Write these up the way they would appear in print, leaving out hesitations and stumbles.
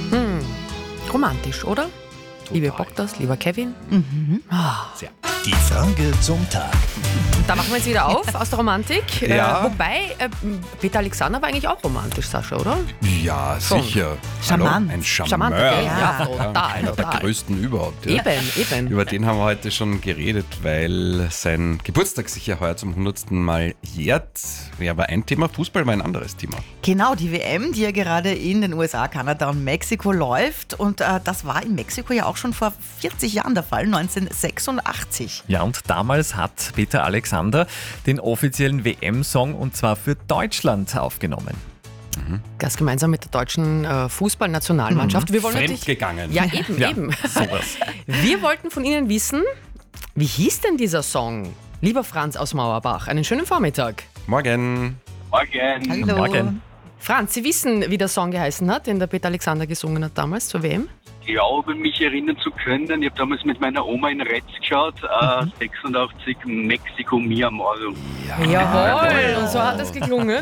Romantisch, oder? Liebe Bogdas, lieber Kevin. Sehr. Die Frage zum Tag. Da machen wir jetzt wieder auf aus der Romantik. Ja. Wobei, Peter Alexander war eigentlich auch romantisch, Sascha, oder? Ja, sicher. Charmant. Hallo, ein Charmeur. Charmant, gell? Ja, total, Einer der total. größten überhaupt. Ja. Eben. Über den haben wir heute schon geredet, weil sein Geburtstag sich ja heuer zum 100. Mal jährt. Ja, war ein Thema, Fußball war ein anderes Thema. Genau, die WM, die ja gerade in den USA, Kanada und Mexiko läuft. Und das war in Mexiko ja auch schon vor 40 Jahren der Fall, 1986. Ja, und damals hat Peter Alexander den offiziellen WM-Song und zwar für Deutschland aufgenommen. Das gemeinsam mit der deutschen Fußballnationalmannschaft. Wir wollen natürlich. Fremdgegangen. Ja, eben. Sowas. Wir wollten von Ihnen wissen, wie hieß denn dieser Song? Lieber Franz aus Mauerbach, einen schönen Vormittag. Morgen. Morgen. Hallo. Morgen. Franz, Sie wissen, wie der Song geheißen hat, den der Peter Alexander gesungen hat damals zur WM? Ich glaube, mich erinnern zu können. Ich habe damals mit meiner Oma in Retz geschaut. 86 Mexiko, mi amor. Jawohl, und so hat es geklungen.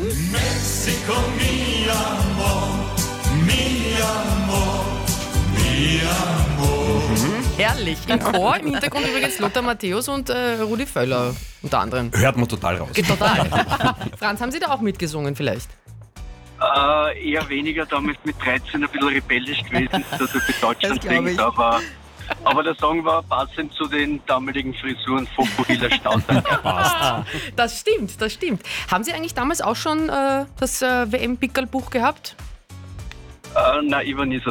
Herrlich. Im Chor, im Hintergrund übrigens Lothar Matthäus und Rudi Völler unter anderem. Hört man total raus. Total. Franz, haben Sie da auch mitgesungen vielleicht? Eher weniger, damals mit 13 ein bisschen rebellisch gewesen, dass er für Deutschland Das glaub singt. ich. Aber der Song war passend zu den damaligen Frisuren von Fukuhila Stauder. Das stimmt. Haben Sie eigentlich damals auch schon das WM-Pickelbuch gehabt? Nein, ich war nie so